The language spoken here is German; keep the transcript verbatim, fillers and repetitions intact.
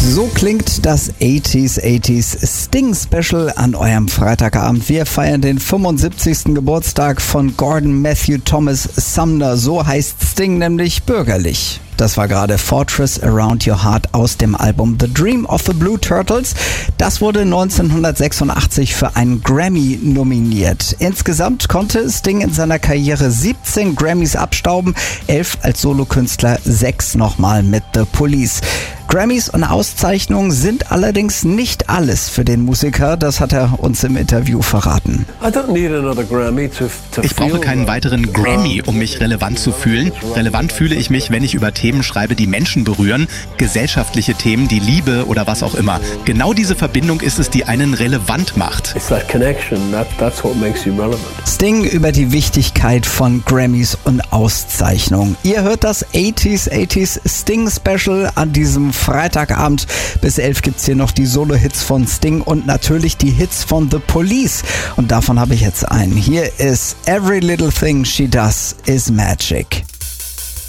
So klingt das achtziger achtziger Sting Special an eurem Freitagabend. Wir feiern den fünfundsiebzigsten Geburtstag von Gordon Matthew Thomas Sumner. So heißt Sting nämlich bürgerlich. Das war gerade Fortress Around Your Heart aus dem Album The Dream of the Blue Turtles. Das wurde neunzehnhundertsechsundachtzig für einen Grammy nominiert. Insgesamt konnte Sting in seiner Karriere siebzehn Grammys abstauben, elf als Solokünstler, sechs nochmal mit The Police. Grammys und Auszeichnungen sind allerdings nicht alles für den Musiker, das hat er uns im Interview verraten. Ich brauche keinen weiteren Grammy, um mich relevant zu fühlen. Relevant fühle ich mich, wenn ich über Themen schreibe, die Menschen berühren, gesellschaftliche Themen, die Liebe oder was auch immer. Genau diese Verbindung ist es, die einen relevant macht. Sting über die Wichtigkeit von Grammys und Auszeichnungen. Ihr hört das achtziger achtziger Sting Special an diesem Freitagabend. Bis elf gibt's hier noch die Solo-Hits von Sting und natürlich die Hits von The Police. Und davon habe ich jetzt einen. Hier ist Every Little Thing She Does Is Magic.